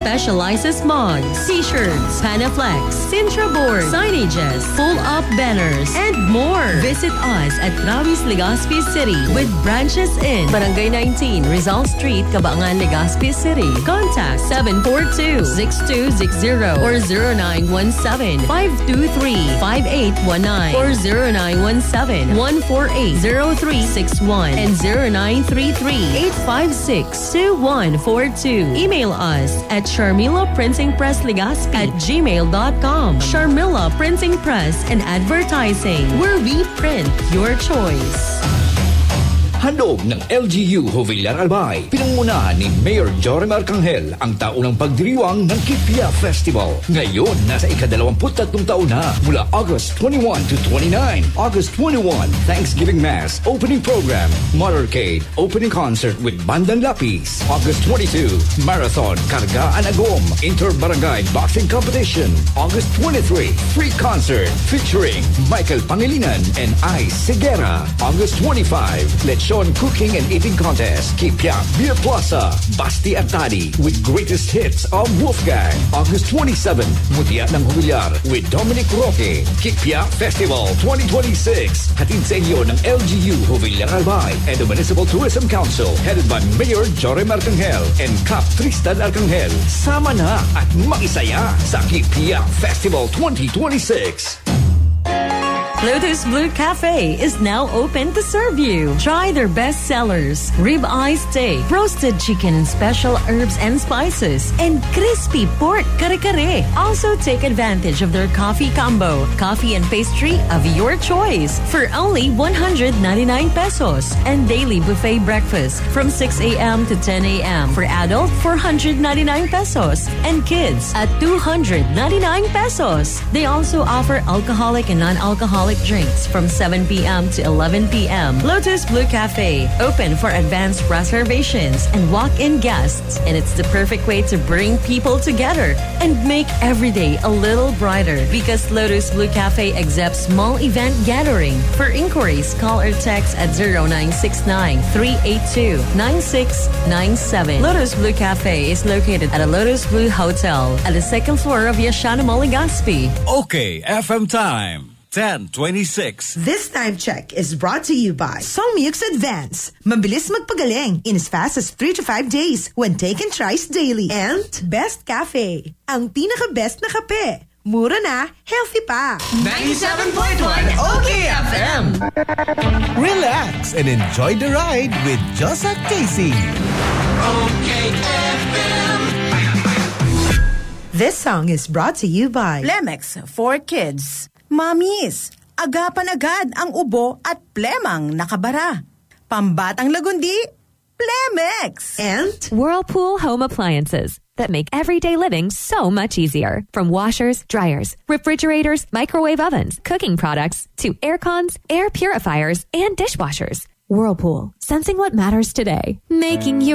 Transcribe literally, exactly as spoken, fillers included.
Specializes mugs, t-shirts, Panaflex, Sintra board, signages, pull-up banners, and more. Visit us at Travis, Legazpi City with branches in Barangay nineteen, Rizal Street, Cabangan, Legazpi City. Contact seven four two, six two six zero or zero nine one seven, five two three, five eight one nine or zero nine one seven, one four eight, zero three six one and zero nine three three, eight five six, two one four two. Email us at Sharmila Printing Press Legazpi at gmail dot com. Sharmila Printing Press and Advertising, where we print your choice. Handog ng L G U Jovillar Albay. Pinangunahan ni Mayor Jorim Arcangel ang taunang pagdiriwang ng Kipia Festival. Ngayon, nasa ikadalawamput tatlong taon na mula August twenty-one to twenty-nine. August twenty-one, Thanksgiving Mass, Opening Program, Motorcade, Opening Concert with Bandan Lapis. August twenty-second, Marathon, Karga Anagom, Inter-Barangay Boxing Competition. August twenty-third, Free Concert featuring Michael Pangilinan and Ice Segura. August twenty-fifth, Let's Cooking and Eating Contest, Kipia Beer Plaza, Basti at Tadi with greatest hits of Wolfgang. August twenty-seventh, Mutia ng Jovillar with Dominic Roque, Kipia Festival twenty twenty-six. Hatid sa inyo ng L G U Jovillar Albay and the Municipal Tourism Council headed by Mayor Jorim Arcangel and Cap Tristan Arcangel. Sama na at makisaya sa Kipia Festival twenty twenty-six. Lotus Blue Cafe is now open to serve you. Try their best sellers: ribeye steak, roasted chicken and special herbs and spices, and crispy pork kare-kare. Also take advantage of their coffee combo, coffee and pastry of your choice for only one hundred ninety-nine pesos, and daily buffet breakfast from six a.m. to ten a.m. for adult four hundred ninety-nine pesos and kids at two hundred ninety-nine pesos. They also offer alcoholic and non-alcoholic drinks from seven p.m. to eleven p.m. Lotus Blue Cafe, open for advanced reservations and walk-in guests, and it's the perfect way to bring people together and make every day a little brighter because Lotus Blue Cafe accepts small event gathering. For inquiries, call or text at zero nine six nine, three eight two, nine six nine seven. Lotus Blue Cafe is located at a Lotus Blue Hotel at the second floor of Yashana Mall, Legazpi. Okay, F M time. ten twenty-six. This time check is brought to you by Somyux Advance. Mabilis magpagaling in as fast as three to five days when taken thrice daily. And Best Cafe, ang pinaka-best na kape. Mura na, healthy pa. ninety-seven point one O K F M. Relax and enjoy the ride with Josa Casey. O K F M. This song is brought to you by Plemex for Kids. Mamis, agapan agad ang ubo at plemang nakabara. Pambatang lagundi, Plemex. And Whirlpool Home Appliances that make everyday living so much easier. From washers, dryers, refrigerators, microwave ovens, cooking products, to air cons, air purifiers, and dishwashers. Whirlpool, sensing what matters today, making you